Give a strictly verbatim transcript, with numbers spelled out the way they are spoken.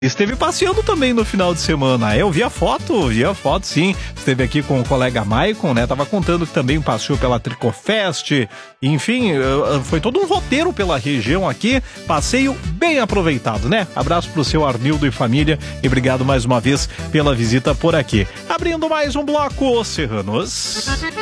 Esteve passeando também no final de semana. Eu vi a foto, vi a foto, sim. Esteve aqui com o colega Maicon, né? Tava contando que também passeou pela Tricofest. Enfim, foi todo um roteiro pela região aqui. Passeio bem aproveitado, né? Abraço pro seu Arnildo e família e obrigado mais uma vez pela visita por aqui. Abrindo mais um bloco, Serranos.